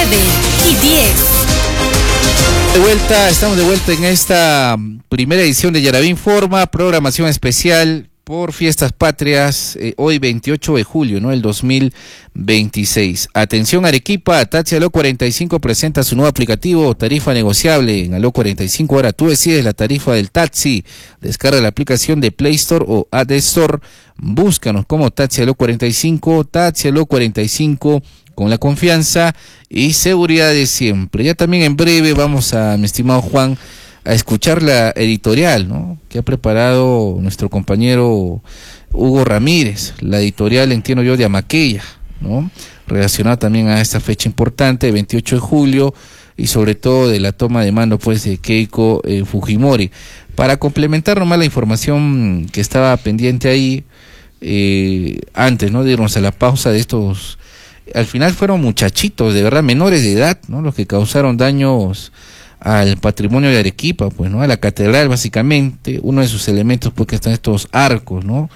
9:10. Estamos de vuelta en esta primera edición de Yaraví Informa, programación especial por Fiestas Patrias, hoy 28 de julio, ¿no? El 2026. Atención Arequipa, Taxi Aló 45 presenta su nuevo aplicativo, tarifa negociable en Aló 45. Ahora tú decides la tarifa del taxi. Descarga la aplicación de Play Store o App Store. Búscanos como Taxi Aló 45, Taxi Aló 45, con la confianza y seguridad de siempre. Ya también en breve vamos a, mi estimado Juan, a escuchar la editorial, ¿no?, que ha preparado nuestro compañero Hugo Ramírez, la editorial, entiendo yo, de Amaqueya, ¿no?, relacionada también a esta fecha importante, 28 de julio, y sobre todo de la toma de mando, pues, de Keiko Fujimori. Para complementar nomás la información que estaba pendiente ahí, antes, ¿no?, de irnos a la pausa, de estos, al final fueron muchachitos, de verdad, menores de edad, ¿no?, los que causaron daños al patrimonio de Arequipa, pues, ¿no?, a la catedral, básicamente. Uno de sus elementos, pues, que están estos arcos, ¿no?,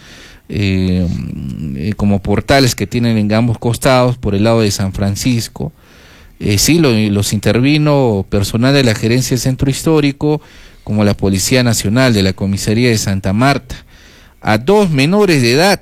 como portales que tienen en ambos costados, por el lado de San Francisco. Sí, los intervino personal de la gerencia del centro histórico, como la Policía Nacional, de la Comisaría de Santa Marta, a dos menores de edad,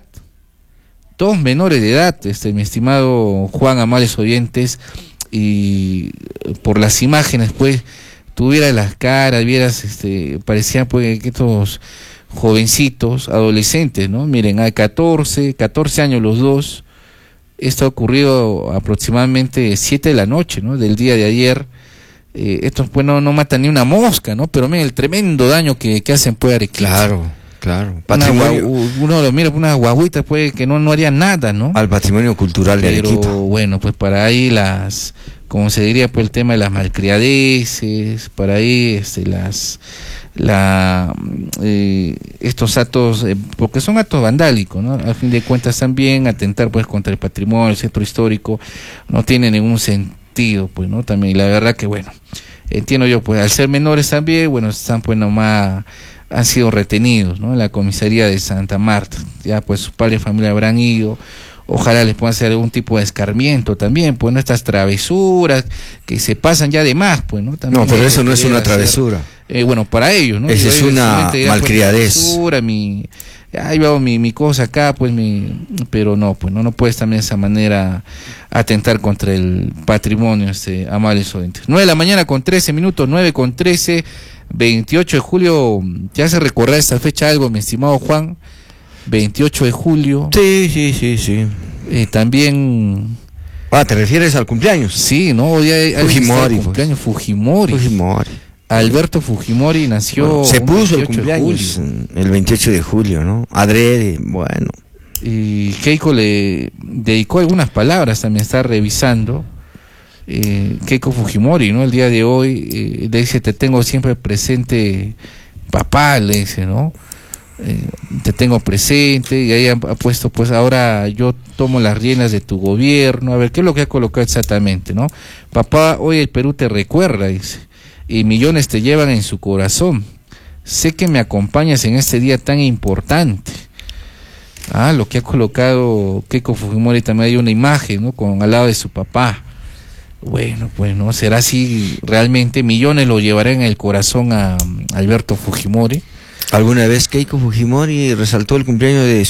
mi estimado Juan, amables oyentes, y por las imágenes, pues, tuvieras las caras, vieras, parecían, pues, que estos jovencitos, adolescentes, ¿no? Miren, a 14 años los dos. Esto ha ocurrido aproximadamente 7 de la noche, ¿no?, del día de ayer. Estos, pues, no matan ni una mosca, ¿no? Pero miren el tremendo daño que hacen, pues, Arequipa. Claro. Patrimonio. Uno lo mira por unas guaguitas, pues, que no harían nada, ¿no?, al patrimonio cultural de Arequipa. Pero bueno, pues para ahí como se diría, pues, el tema de las malcriadeces, para ahí estos actos, porque son actos vandálicos, ¿no?, a fin de cuentas también atentar, pues, contra el patrimonio, el centro histórico, no tiene ningún sentido, pues, ¿no? También la verdad que, bueno, entiendo yo, pues, al ser menores también, bueno, están, pues, nomás, han sido retenidos, ¿no?, en la comisaría de Santa Marta. Ya, pues, sus padres y familia habrán ido. Ojalá les puedan hacer algún tipo de escarmiento también, pues, ¿no?, estas travesuras que se pasan ya de más, pues, ¿no? También, no, pero eso no es una travesura. Bueno, para ellos, ¿no? Esa es una malcriadez. Ahí veo mi cosa acá, pues, pero no, pues, no puedes también de esa manera atentar contra el patrimonio, amables oyentes. 9:13 a.m, 9:13, 28 de julio, ya se recorre esta fecha algo, mi estimado Juan, 28 de julio. Sí. También... ¿te refieres al cumpleaños? Sí, ¿no? Hoy hay Fujimori, cumpleaños, pues. Fujimori. Alberto Fujimori nació... se puso el cumpleaños el 28 de julio, ¿no? Adrede, bueno. Y Keiko le dedicó algunas palabras, también está revisando. Keiko Fujimori, ¿no? El día de hoy, le dice, te tengo siempre presente, papá, le dice, ¿no? Te tengo presente, y ahí ha puesto, pues, ahora yo tomo las riendas de tu gobierno. A ver, ¿qué es lo que ha colocado exactamente, no? Papá, hoy el Perú te recuerda, dice, y millones te llevan en su corazón. Sé que me acompañas en este día tan importante. Lo que ha colocado Keiko Fujimori, también hay una imagen, ¿no?, al lado de su papá. Bueno, pues, ¿no? Será así realmente, millones lo llevarán en el corazón a Alberto Fujimori. Alguna vez Keiko Fujimori resaltó el cumpleaños de